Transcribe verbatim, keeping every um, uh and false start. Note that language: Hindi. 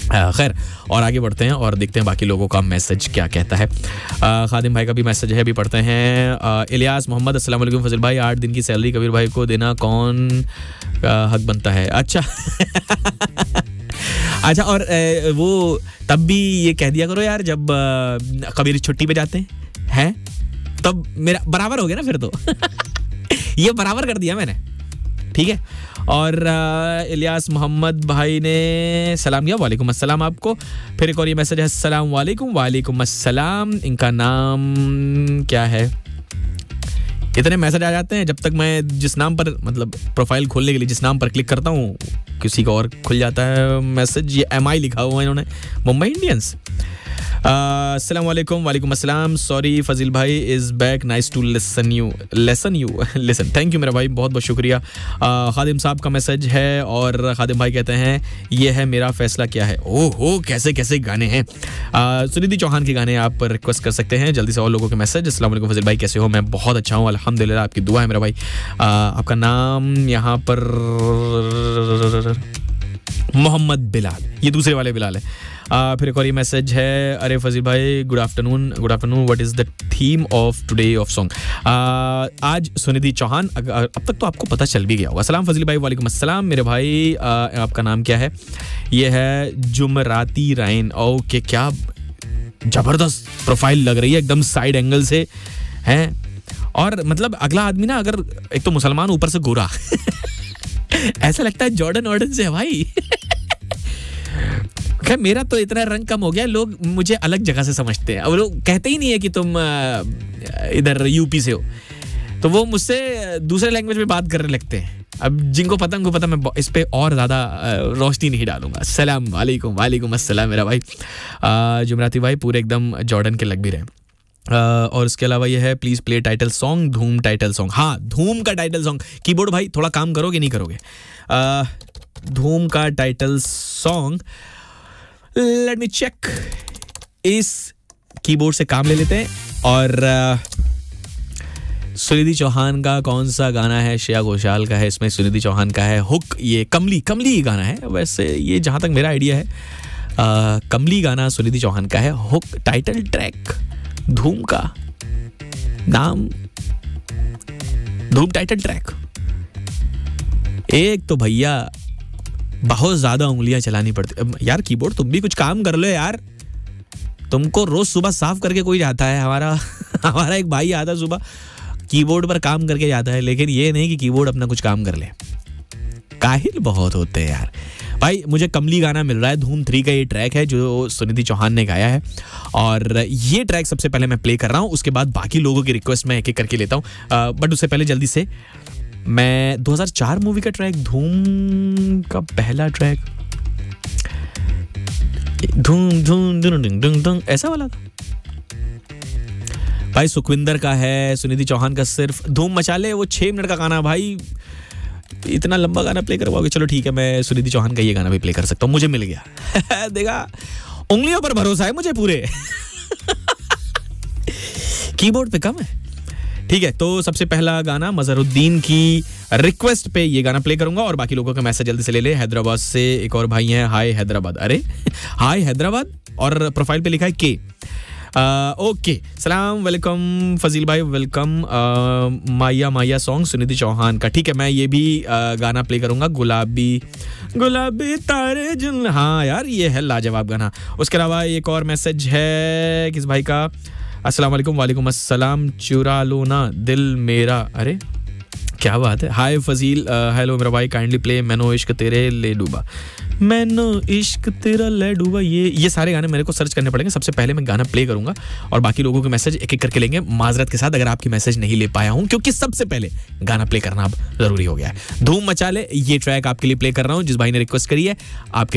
खैर, और आगे बढ़ते हैं और देखते हैं बाकी लोगों का मैसेज क्या कहता है। आ, खादिम भाई का भी मैसेज है, अभी पढ़ते हैं। आ, इलियास मोहम्मद, अस्सलाम वालेकुम फजल भाई, आठ दिन की सैलरी कबीर भाई को देना कौन आ, हक बनता है? अच्छा अच्छा, और ए, वो तब भी ये कह दिया करो यार जब आ, कबीर छुट्टी पे जाते हैं हैं तब मेरा बराबर हो गया ना फिर तो ये बराबर कर दिया मैंने, ठीक है। और इलियास मोहम्मद भाई ने सलाम किया, वालेकुम अस्सलाम आपको। फिर एक और ये मैसेज है, अस्सलाम वालेकुम। वालेकुम अस्सलाम। इनका नाम क्या है? इतने मैसेज आ जाते हैं, जब तक मैं जिस नाम पर मतलब प्रोफाइल खोलने के लिए जिस नाम पर क्लिक करता हूँ किसी का और खुल जाता है मैसेज। ये एम आई लिखा हुआ है इन्होंने, मुंबई इंडियंस। अस्सलाम वालेकुम। वालेकुम अस्सलाम। सॉरी फजील भाई is back, nice to listen you lesson you listen thank you मेरा भाई, बहुत बहुत शुक्रिया। uh, खादिम साहब का मैसेज है और खादिम भाई कहते हैं ये है मेरा फैसला क्या है। ओह हो, कैसे कैसे गाने हैं। uh, सुनिधि चौहान के गाने आप रिक्वेस्ट कर सकते हैं जल्दी से और लोगों के मैसेज। अस्सलाम वालेकुम फजील भाई, कैसे हो? मैं बहुत अच्छा हूँ अल्हम्दुलिल्लाह, आपकी दुआ है मेरा भाई। uh, आपका नाम यहाँ पर मोहम्मद बिलाल, ये दूसरे वाले बिलाल है। uh, फिर एक और ये मैसेज है, अरे फजील भाई good afternoon, good afternoon, what is the theme of today of song? आज सुनिधि चौहान, अब तक तो आपको पता चल भी गया होगा। सलाम फजील भाई, वालेकुम अस्सलाम मेरे भाई। uh, आपका नाम क्या है? ये है जुमराती राइन। ओके, क्या जबरदस्त प्रोफाइल लग रही है, एकदम साइड एंगल से है। और मतलब अगला आदमी ना, अगर एक तो मुसलमान ऊपर से गोरा ऐसा लगता है जॉर्डन ऑर्डन से है भाई खैर, मेरा तो इतना रंग कम हो गया, लोग मुझे अलग जगह से समझते हैं। अब लोग कहते ही नहीं है कि तुम इधर यूपी से हो, तो वो मुझसे दूसरे लैंग्वेज में बात करने लगते हैं। अब जिनको पता उनको पता, मैं इस पे और ज़्यादा रोशनी नहीं डालूंगा। अस्सलाम वालेकुम। वालेकुम अस्सलाम मेरा भाई। जुमराती भाई पूरे एकदम जॉर्डन के लग भी रहे हैं। Uh, और इसके अलावा ये है, प्लीज प्ले टाइटल सॉन्ग, धूम टाइटल सॉन्ग। हाँ, धूम का टाइटल सॉन्ग। कीबोर्ड भाई थोड़ा काम करोगे नहीं करोगे? uh, धूम का title song, let me check. इस कीबोर्ड से काम ले लेते हैं। और uh, सुनिधि चौहान का कौन सा गाना है? श्रेया घोषाल का है इसमें, सुनिधि चौहान का है हुक। ये कमली कमली गाना है वैसे, ये जहाँ तक मेरा आइडिया है uh, कमली गाना सुनिधि चौहान का है। हुक टाइटल ट्रैक, धूम का नाम धूम टाइटल ट्रैक। एक तो भैया बहुत ज्यादा उंगलियां चलानी पड़ती यार। कीबोर्ड तुम भी कुछ काम कर लो यार, तुमको रोज सुबह साफ करके कोई जाता है। हमारा हमारा एक भाई आता है सुबह, कीबोर्ड पर काम करके जाता है, लेकिन ये नहीं कि कीबोर्ड अपना कुछ काम कर ले। काहिल बहुत होते हैं यार। भाई मुझे कमली गाना मिल रहा है, धूम थ्री का ये ट्रैक है जो सुनिधि चौहान ने गाया है। और ये ट्रैक सबसे पहले मैं प्ले कर रहा हूँ, उसके बाद बाकी लोगों की रिक्वेस्ट मैं एक एक करके लेता हूँ। बट उससे पहले जल्दी से मैं दो हज़ार चार मूवी का ट्रैक, धूम का पहला ट्रैक, धूम धूम धूम धूम धूम ऐसा वाला था भाई, सुखविंदर का है, सुनिधि चौहान का सिर्फ धूम मचा ले। वो छह मिनट का गाना भाई, इतना लंबा गाना प्ले करवाओगे? चलो ठीक है, मैं सुनिधि चौहान का ये गाना भी प्ले कर सकता हूँ, मुझे मिल गया देखा, उंगलियों पर भरोसा है मुझे पूरे कीबोर्ड पे कम है। ठीक है, तो सबसे पहला गाना मजहरुद्दीन की रिक्वेस्ट पे ये गाना प्ले करूंगा और बाकी लोगों का मैसेज जल्दी से ले ले। हैदराबाद से एक और भाई हैं, हाय हैदराबाद। अरे हाय हैदराबाद, और प्रोफाइल पे लिखा है के। ओके, सलाम वेलकम फजील भाई, वेलकम। माया माया सॉन्ग सुनिधि चौहान का। ठीक है, मैं ये भी uh, गाना प्ले करूंगा, गुलाबी गुलाबी तारे जुन। हाँ यार, ये है लाजवाब गाना। उसके अलावा एक और मैसेज है किस भाई का, अस्सलाम वालेकुम। वालेकुम अस्सलाम। चुरा लो ना दिल मेरा। अरे क्या बात है। हाय फजील, हेलो मेरा भाई, काइंडली प्ले मैनो इश्क तेरे ले डूबा, मैनो इश्क तेरा ले डूबा। ये ये सारे गाने मेरे को सर्च करने पड़ेंगे। सबसे पहले मैं गाना प्ले करूंगा और बाकी लोगों के मैसेज एक एक करके लेंगे, माजरत के साथ अगर आपकी मैसेज नहीं ले पाया हूं, क्योंकि सबसे पहले गाना प्ले करना अब जरूरी हो गया है। धूम मचा ले, ये ट्रैक आपके लिए प्ले कर रहा हूं जिस भाई ने रिक्वेस्ट करी है। आपके